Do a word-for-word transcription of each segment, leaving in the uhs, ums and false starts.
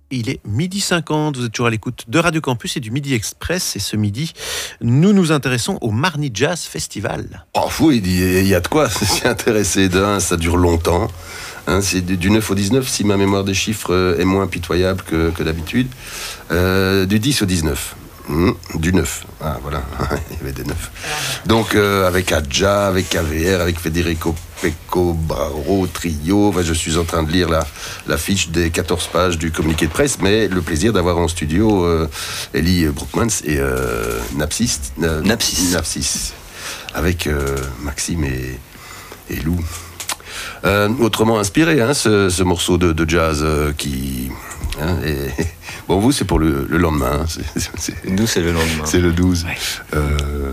Il est midi cinquante, vous êtes toujours à l'écoute de Radio Campus et du Midi Express. Et ce midi, nous nous intéressons au Marny Jazz Festival. Oh, fou, il y a de quoi s'y intéresser. D'un, ça dure longtemps. Hein, c'est du neuf au dix-neuf, si ma mémoire des chiffres est moins pitoyable que, que d'habitude. Euh, du dix au dix-neuf. Mmh, du neuf. Ah, voilà, il y avait des neufs. Donc, euh, avec Adja, avec K V R, avec Federico Pecco, Braro, Trio. Enfin, je suis en train de lire la, la fiche des quatorze pages du communiqué de presse, mais le plaisir d'avoir en studio euh, Ellie Broekmans et euh, Napsis, euh, Napsis. Napsis, avec euh, Maxime et, et Lou. Euh, autrement inspiré, hein, ce, ce morceau de, de jazz euh, qui... Hein, et, bon, vous, c'est pour le, le lendemain. Hein, c'est, c'est, Nous, c'est le lendemain. C'est le douze. Ouais. Euh...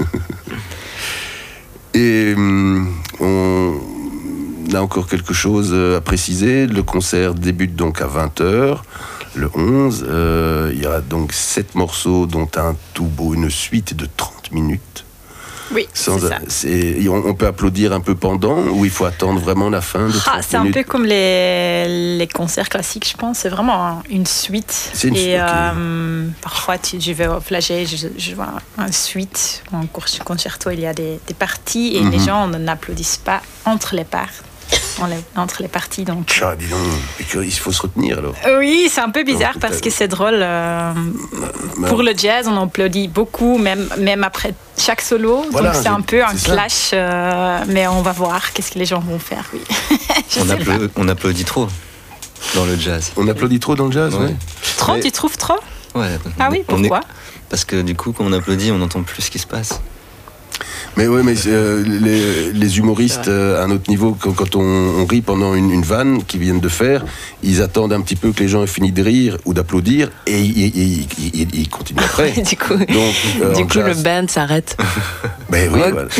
et hum, on a encore quelque chose à préciser. Le concert débute donc à vingt heures. Le onze, euh, il y aura donc sept morceaux, dont un tout beau, une suite de trente minutes. Oui, Sans, c'est ça. C'est, on, on peut applaudir un peu pendant, ou il faut attendre vraiment la fin de trente Ah, c'est minutes. un peu comme les, les concerts classiques, je pense. C'est vraiment une suite. C'est une Et suite, okay. euh, parfois, tu, je vais au flagey, je, je vois une suite. En concerto, il y a des, des parties et mm-hmm. les gens n'applaudissent pas entre les parts. Entre les parties, donc. Ah, dis donc, il faut se retenir alors. Oui, c'est un peu bizarre donc, parce que c'est drôle. Euh, bah, pour le jazz, on applaudit beaucoup, même, même après chaque solo. Voilà, donc c'est un peu un clash, euh, mais on va voir qu'est-ce que les gens vont faire. Oui. on, applaudit, on applaudit trop dans le jazz. On applaudit trop dans le jazz, oui. Ouais. Trop, mais... tu trouves trop? Ouais. Ah oui, pourquoi? Est... Parce que du coup, quand on applaudit, on n'entend plus ce qui se passe. Mais oui, mais euh, les, les humoristes euh, à un autre niveau, quand, quand on, on rit pendant une, une vanne qu'ils viennent de faire, ils attendent un petit peu que les gens aient fini de rire ou d'applaudir et ils, ils, ils, ils continuent après. du coup, Donc, euh, du coup jazz, le band s'arrête. Ben oui, ouais. Voilà.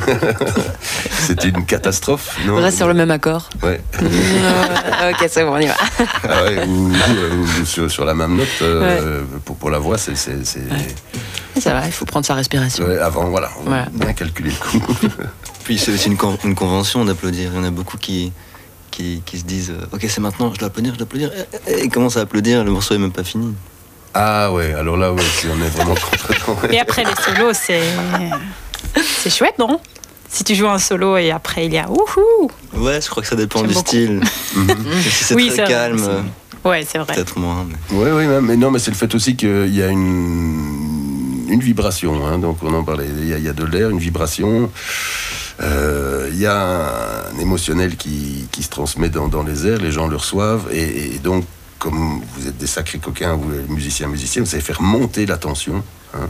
C'est une catastrophe. Non, on reste sur le même accord. Ouais. Ok, c'est bon, on y va. Ah ouais, ou, ou, ou sur, sur la même note, euh, ouais. pour, pour la voix, c'est... c'est, c'est... Ouais. Ça va, il faut prendre sa respiration. Ouais, avant, voilà, on voilà. bien calculer le coup. Puis c'est aussi une, con- une convention d'applaudir. Il y en a beaucoup qui, qui, qui se disent « Ok, c'est maintenant, je dois applaudir, je dois applaudir. » Et ils commencent à applaudir, le morceau n'est même pas fini. Ah ouais, alors là, ouais, si on est vraiment complètement... Et après les solos, c'est... c'est chouette, non? Si tu joues un solo et après il y a « Wouhou !» Ouais, je crois que ça dépend J'aime du beaucoup. style. Mm-hmm. Si c'est oui, très c'est calme... Vrai, c'est... Ouais, c'est vrai. Peut-être moins. Mais... Oui, oui, mais non, mais c'est le fait aussi qu'il y a une, une vibration. Hein, donc on en parlait. Il y a, il y a de l'air, une vibration. Euh, il y a un, un émotionnel qui, qui se transmet dans, dans les airs. Les gens le reçoivent. Et, et donc, comme vous êtes des sacrés coquins, vous musiciens, musiciens, vous savez faire monter la tension. Hein,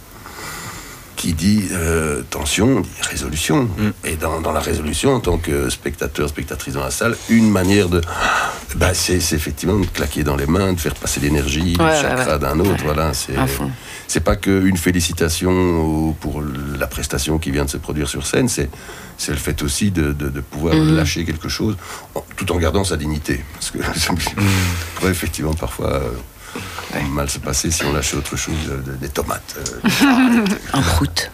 qui dit euh, tension, dit résolution. Mm. Et dans, dans la résolution, en tant que spectateur, spectatrice dans la salle, une manière de... Bah, c'est, c'est effectivement de claquer dans les mains, de faire passer l'énergie ouais, du chakra ouais, ouais. d'un autre. Ouais. Voilà, c'est, c'est pas qu'une félicitation pour la prestation qui vient de se produire sur scène, c'est, c'est le fait aussi de, de, de pouvoir mm. lâcher quelque chose, tout en gardant sa dignité. Parce que ça pourrait effectivement parfois... Euh, Ouais. mal se passer si on lâchait autre chose, euh, des tomates. Euh, Un prout.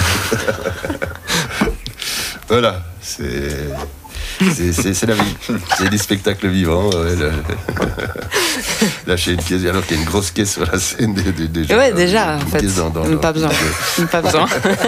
Voilà, c'est, c'est, c'est, c'est la vie. C'est des spectacles vivants. Ouais, le, lâcher une caisse, alors qu'il y a une grosse caisse sur la scène. Des, des, des ouais, gens, déjà, une en fait. Dans, dans, pas, dans, besoin. dans, pas besoin.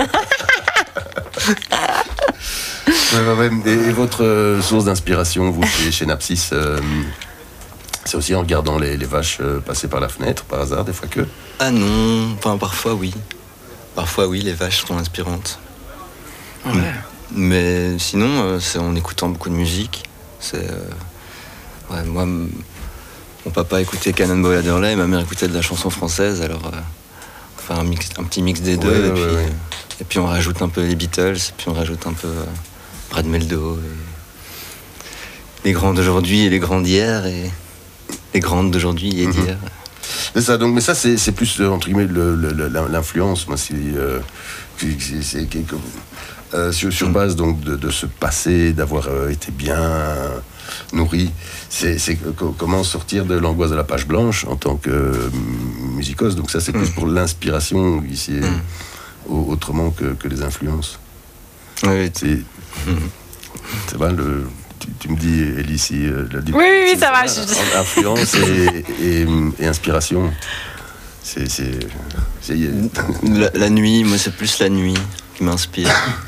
Ouais, ouais, et, et votre euh, source d'inspiration, vous, chez, chez Napsis, euh, c'est aussi en regardant les, les vaches euh, passer par la fenêtre, par hasard, des fois que... Ah non, enfin parfois oui. Parfois oui, les vaches sont inspirantes. Ouais. Mais sinon, euh, c'est en écoutant beaucoup de musique. C'est, euh, ouais, moi, m- mon papa écoutait Cannonball Adderley et ma mère écoutait de la chanson française. Alors, euh, on fait un, mix, un petit mix des deux. Ouais, et, ouais, puis, ouais. et puis on rajoute un peu les Beatles, et puis on rajoute un peu euh, Brad Meldo. Et les grands d'aujourd'hui et les grands d'hier. Et... les grandes d'aujourd'hui et d'hier. Mmh. C'est ça, donc, mais ça, c'est, c'est plus, entre guillemets, le, le, l'influence, moi, c'est, euh, c'est, c'est, c'est euh, sur, sur base donc, de, de ce passé, d'avoir euh, été bien nourri. C'est, c'est comment sortir de l'angoisse de la page blanche en tant que euh, musicos. Donc ça, c'est plus mmh. pour l'inspiration, ici, mmh. autrement que, que les influences. Oui, c'est, mmh. c'est vrai, le... tu, tu me dis, Ellie, si euh, la oui, oui, oui, ça va. Je... Influence et, et, et inspiration. C'est, c'est, c'est... La, la nuit, moi, c'est plus la nuit qui m'inspire.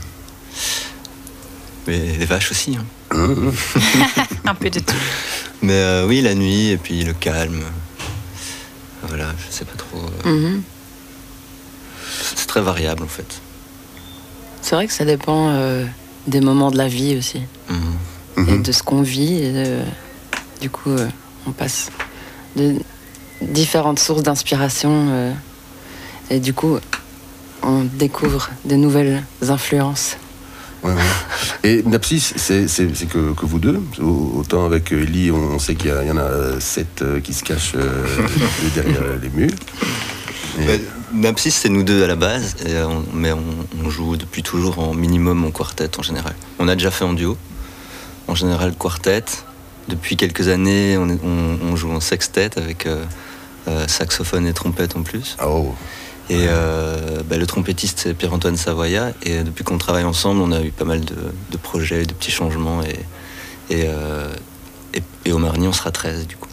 Mais les vaches aussi. Hein. Un peu de tout. Mais euh, oui, la nuit et puis le calme. Voilà, je sais pas trop. Euh... Mm-hmm. C'est très variable en fait. C'est vrai que ça dépend euh, des moments de la vie aussi. Mm-hmm. Et de ce qu'on vit. Et de... Du coup, euh, on passe de différentes sources d'inspiration. Euh... Et du coup, on découvre de nouvelles influences. Ouais, ouais. Et Napsis, c'est, c'est, c'est que, que vous deux. Autant avec Ellie, on sait qu'il y, a, il y en a sept qui se cachent euh, derrière les murs. Et... Ouais, Napsis, c'est nous deux à la base, et on, mais on, on joue depuis toujours en minimum en quartet en général. On a déjà fait en duo, en général quartet. Depuis quelques années, on, est, on, on joue en sextet avec euh, euh, saxophone et trompette en plus. Oh. Et euh, bah, le trompettiste, c'est Pierre-Antoine Savoya. Et depuis qu'on travaille ensemble, on a eu pas mal de, de projets, de petits changements. Et, et, euh, et, et au Marny, on sera treize, du coup.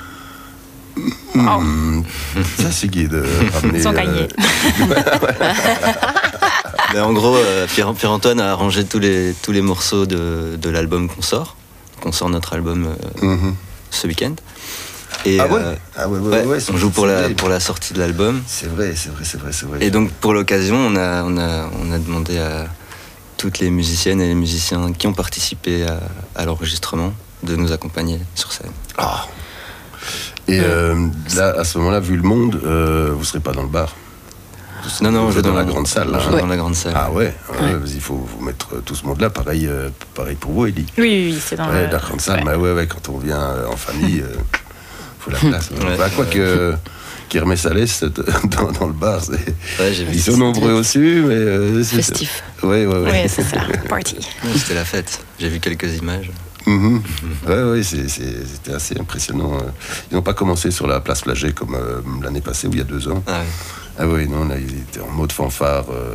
Mmh. Ça, c'est guide. Euh, Ils ont gagné. Mais en gros, euh, Pierre, Pierre-Antoine a arrangé tous les, tous les morceaux de, de l'album qu'on sort. On sort notre album euh, mmh. ce week-end. Et ah ouais, euh, ah ouais, ouais, ouais, ouais on joue pour la, pour la sortie de l'album. C'est vrai, c'est vrai, c'est vrai, c'est vrai. Et donc pour l'occasion, on a, on a, on a demandé à toutes les musiciennes et les musiciens qui ont participé à, à l'enregistrement de nous accompagner sur scène. Ah. Et euh, là, à ce moment-là, vu le monde, euh, vous ne serez pas dans le bar. Vous non, non, vous je vais dans, dans la grande salle. Là, je vais hein. dans la grande salle. Ah ouais, ouais, ouais. Il faut vous mettre tout ce monde-là. Pareil, euh, pareil pour vous, Ellie. Oui, oui, c'est dans ouais, le... la grande salle. Ouais. Bah ouais, ouais, quand on vient euh, en famille, il euh, faut la place. Ouais. Bah, quoi que Kermés à l'Est, dans, dans le bar, c'est... Ouais, j'ai vu ils sont nombreux aussi, mais... Euh, c'est festif. Ouais, ouais, ouais. Oui, c'est ça, party. Ouais, c'était la fête. J'ai vu quelques images. Mmh. Mmh. Ouais, ouais, c'est, c'est, c'était assez impressionnant. Ils n'ont pas commencé sur la place Flagey comme euh, l'année passée ou il y a deux ans. Ah, ouais. Ah oui, non, là, ils étaient en mode fanfare. Euh...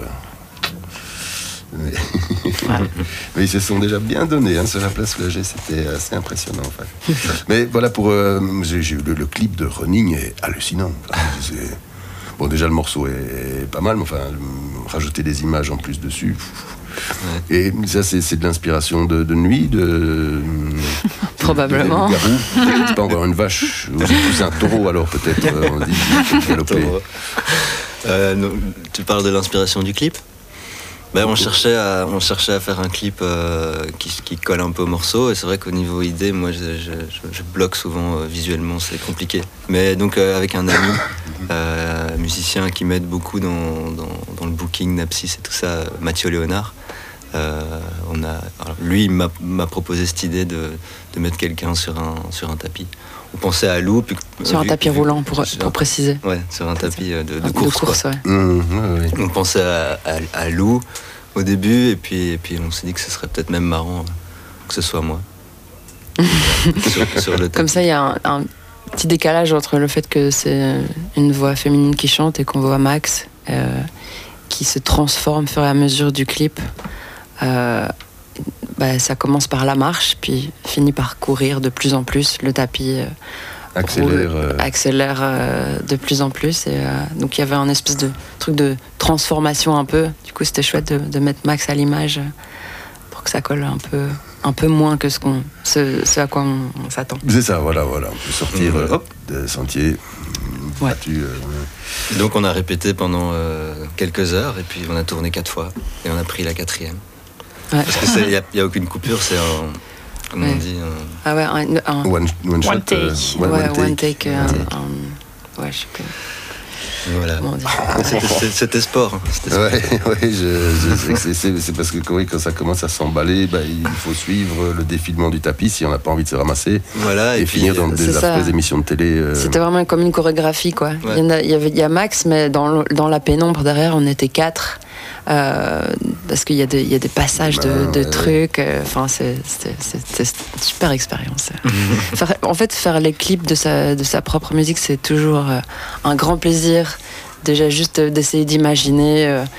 Mais... Mais ils se sont déjà bien donnés hein, sur la place Flagey, c'était assez impressionnant en fait. Mais voilà, pour euh, j'ai, j'ai eu le, le clip de Running est hallucinant. Enfin, c'est... Bon, déjà le morceau est, est pas mal, mais enfin, rajouter des images en plus dessus. Ouais. Et ça, c'est, c'est de l'inspiration de, de nuit, de. Probablement. De, de, de c'est pas encore une vache, ou c'est un taureau alors peut-être, euh, on dit galoper. Euh, non, tu parles de l'inspiration du clip ? Ben, on, cherchait à, on cherchait à faire un clip euh, qui, qui colle un peu au morceau, et c'est vrai qu'au niveau idée, moi je, je, je bloque souvent euh, visuellement, c'est compliqué. Mais donc euh, avec un ami euh, musicien qui m'aide beaucoup dans, dans, dans le booking, Napsis et tout ça, Mathieu Léonard, euh, on a, alors, lui il m'a, m'a proposé cette idée de, de mettre quelqu'un sur un, sur un tapis. On pensait à Lou. Puis, sur vu, un tapis vu, roulant, pour, pour préciser. Ouais, sur un tapis de, de, de course. De course ouais. Mmh, ouais, ouais. On pensait à, à, à Lou au début, et puis, et puis on s'est dit que ce serait peut-être même marrant que ce soit moi. sur, sur le Comme ça, il y a un, un petit décalage entre le fait que c'est une voix féminine qui chante et qu'on voit Max euh, qui se transforme au fur et à mesure du clip. Euh, bah, ça commence par la marche, puis finit par courir de plus en plus. Le tapis euh, accélère, roule, euh... accélère euh, de plus en plus. Et, euh, donc il y avait un espèce de truc de transformation un peu. Du coup, c'était chouette de, de mettre Max à l'image pour que ça colle un peu, un peu moins que ce, qu'on, ce, ce à quoi on, on s'attend. C'est ça, voilà, voilà. On peut sortir mmh. hop, des sentiers. Ouais. Battu, euh, ouais. Donc on a répété pendant euh, quelques heures, et puis on a tourné quatre fois, et on a pris la quatrième. Ouais. Parce qu'il n'y a, a aucune coupure, c'est un, comment ouais. on dit, un... Ah ouais, un, un... One, one, shot, one take. Euh, one, ouais, one take. One take, euh, un, un... Ouais, je sais plus. Voilà. C'était, c'était sport. C'était sport. Ouais, ouais, je, je, c'est, c'est, c'est parce que oui, quand ça commence à s'emballer, bah, il faut suivre le défilement du tapis si on n'a pas envie de se ramasser. Voilà, et, et finir dans des affreuses émissions de télé. Euh... C'était vraiment comme une chorégraphie, quoi. Ouais. Il y en a, il y avait, il y a Max, mais dans, dans la pénombre derrière, on était quatre. Euh, parce qu'il y a des, il y a des passages de, de ouais, trucs. Enfin, euh, c'est, c'est, c'est, c'est une super expérience. faire, en fait, faire les clips de sa, de sa propre musique, c'est toujours euh, un grand plaisir. Déjà, juste d'essayer d'imaginer euh,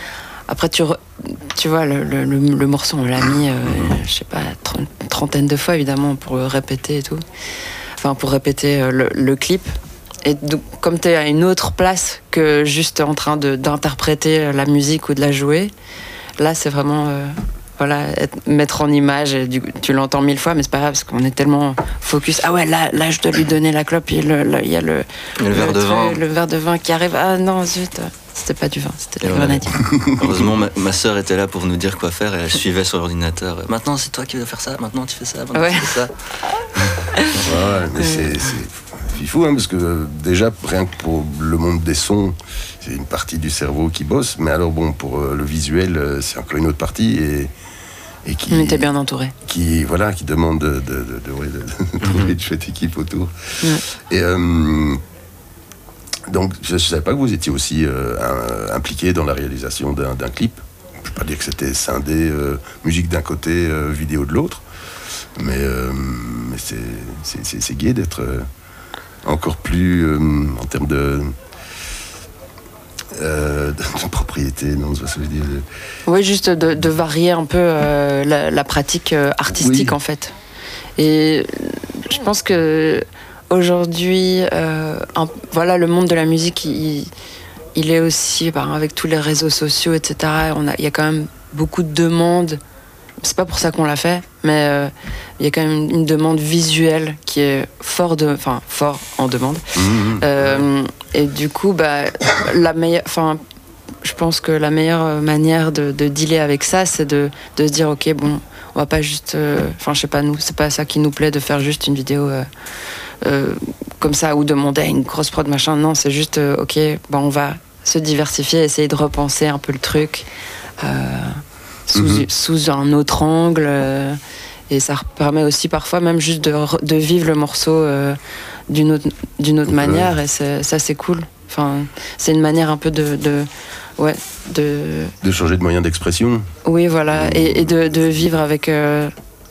après, tu, re, tu vois, le, le, le morceau, on l'a mis, euh, je sais pas, trente, trentaine de fois, évidemment, pour le répéter et tout. Enfin, pour répéter euh, le, le clip. Et donc, comme tu es à une autre place que juste en train de, d'interpréter la musique ou de la jouer, là, c'est vraiment... Euh, Voilà, être, mettre en image, et du, tu l'entends mille fois, mais c'est pas grave parce qu'on est tellement focus. Ah ouais, là, là je dois lui donner la clope, il y a le, le, le, verre de vin. le verre de vin qui arrive. Ah non, zut, c'était pas du vin, c'était de la grenadine. Heureusement, ma, ma soeur était là pour nous dire quoi faire et elle suivait sur l'ordinateur. Maintenant, c'est toi qui veux faire ça, maintenant tu fais ça, maintenant ouais. tu fais ça. Ouais, mais c'est, c'est fifou, hein, parce que déjà, rien que pour le monde des sons, c'est une partie du cerveau qui bosse, mais alors bon, pour le visuel, c'est encore une autre partie. Et Et qui, on était bien entouré. Qui, voilà, qui demande de, de, de, de, de, de trouver une chouette équipe autour. Ouais. Et euh, donc, je ne savais pas que vous étiez aussi euh, impliqué dans la réalisation d'un, d'un clip. Je ne peux pas dire que c'était scindé, euh, musique d'un côté, euh, vidéo de l'autre. Mais, euh, mais c'est, c'est, c'est, c'est gai d'être euh, encore plus, euh, en termes de... Euh, de propriété, non, c'est ce que je veux dire. Oui, juste de, de varier un peu euh, la, la pratique euh, artistique, oui. En fait. Et je pense que aujourd'hui, euh, un, voilà, le monde de la musique, il, il est aussi, bah, avec tous les réseaux sociaux, et cetera. On a, il y a quand même beaucoup de demandes. C'est pas pour ça qu'on l'a fait, mais euh, il y a quand même une, une demande visuelle qui est fort, de, enfin, fort en demande. Mmh, euh, et du coup, bah, la meilleure, enfin, je pense que la meilleure manière de, de dealer avec ça, c'est de, de se dire, ok, bon, on va pas juste, enfin, euh, je sais pas, nous, c'est pas ça qui nous plaît de faire juste une vidéo euh, euh, comme ça ou demander à une grosse prod machin. Non, c'est juste, euh, ok, bon, on va se diversifier, essayer de repenser un peu le truc. Euh, Sous, mmh. sous un autre angle euh, et ça permet aussi parfois même juste de, de vivre le morceau euh, d'une autre, d'une autre okay. manière et c'est, ça c'est cool, enfin, c'est une manière un peu de, de, ouais, de... de changer de moyen d'expression, oui voilà, mmh. et, et de, de vivre avec euh,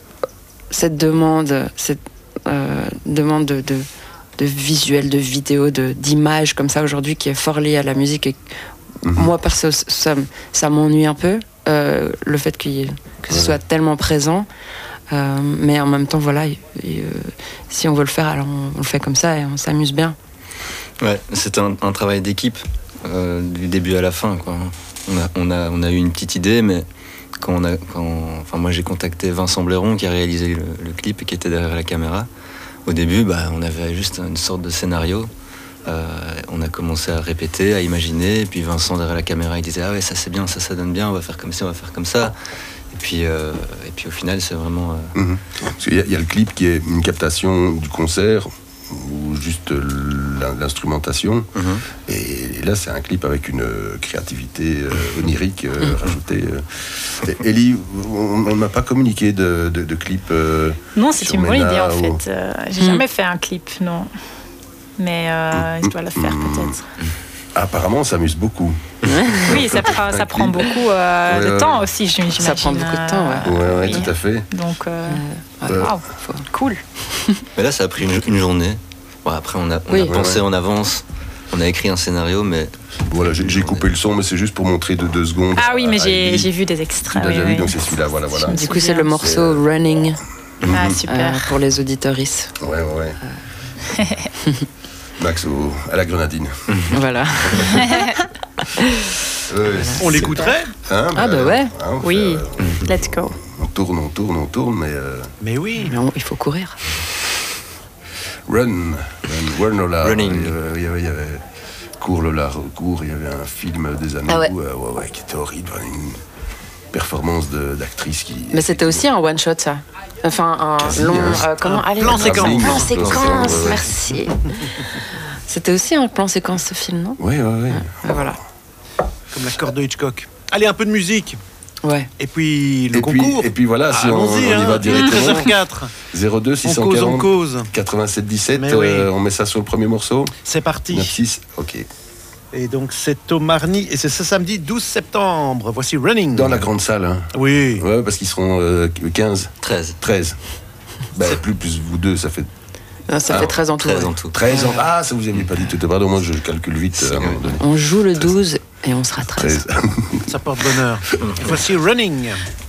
cette demande cette euh, demande de, de, de visuel, de vidéo, de, d'image comme ça aujourd'hui qui est fort liée à la musique et mmh. moi perso ça, ça m'ennuie un peu. Euh, le fait qu'il y ait, que ce ouais. soit tellement présent, euh, mais en même temps, voilà, et, et, euh, si on veut le faire, alors on, on le fait comme ça et on s'amuse bien. Ouais, c'est un, un travail d'équipe euh, du début à la fin, quoi. On a, on a, on a eu une petite idée, mais quand on a, quand, enfin, moi j'ai contacté Vincent Blairon qui a réalisé le, le clip et qui était derrière la caméra. Au début, bah, on avait juste une sorte de scénario. Euh, on a commencé à répéter, à imaginer, et puis Vincent derrière la caméra il disait ah ouais ça c'est bien, ça ça donne bien, on va faire comme ça, on va faire comme ça, et puis euh, et puis au final c'est vraiment. Euh... Mmh. Parce qu'il y a, il y a le clip qui est une captation du concert ou juste l'instrumentation, mmh. et là c'est un clip avec une créativité euh, onirique euh, mmh. rajoutée. Euh. Ellie, on n'a pas communiqué de, de, de clip. Euh, non, c'est une bonne idée en ou... fait. Euh, j'ai mmh. jamais fait un clip, non. Mais euh, mmh. je dois le faire mmh. peut-être. Apparemment, on s'amuse beaucoup. Oui, ça prend, ça prend beaucoup euh, ouais, de ouais. temps aussi, j'imagine. Ça prend beaucoup de temps, ouais. Ouais, ouais, oui. Tout à fait. Donc, euh, euh, wow, cool. Mais là, ça a pris une, une journée. Bon, après, on a, on oui. a pensé ouais. en avance. On a écrit un scénario, mais... Voilà, j'ai, j'ai coupé le son, mais c'est juste pour montrer de deux secondes. Ah oui, mais j'ai, j'ai vu des extraits. Tu l'as oui, déjà oui. vu, donc c'est celui-là, voilà, voilà. Du coup, c'est le morceau c'est... Running. Ah, super. Euh, pour les auditeuristes. Ouais, ouais. Euh... Max au, à la grenadine. Voilà. euh, on l'écouterait hein, Ah bah ouais. Hein, oui, fait, let's go. On tourne, on tourne, on tourne, mais... Euh... Mais oui. Mais on, il faut courir. Run. Run, run Lola. Running. Il y avait, il y avait, il y avait Cours Lola, Cours. Il y avait un film des années ah ouais. où, euh, ouais, ouais, qui était horrible. Une performance de, d'actrice qui... Mais c'était aussi un one-shot, ça. Enfin, un Quasi, long... Hein. Euh, comment un plan séquence. Plan séquence, ouais, ouais. merci. C'était aussi un plan séquence, ce film, non ? Oui, oui, oui. Ah, voilà. Comme la corde de Hitchcock. Allez, un peu de musique. Ouais. Et puis le et concours. Puis, et puis voilà, si ah, on, on y hein. va directement. treize heures quatre. zéro deux six cent quarante quatre-vingt-sept dix-sept. Oui. Euh, on met ça sur le premier morceau. C'est parti. neuf six, ok. Et donc c'est au Marny et c'est ce samedi douze septembre. Voici Running. Dans la grande salle. Hein. Oui. Ouais, parce qu'ils seront euh, quinze. treize. treize. Ben, plus, plus vous deux, ça fait. Non, ça ah, fait treize en tout. treize en tout. treize ans. Ah, ça vous aviez pas dit tout à l'heure. Pardon, moi je calcule vite. Euh, à un moment donné. On joue le douze Et on sera treize. Ça porte bonheur. Voici Running.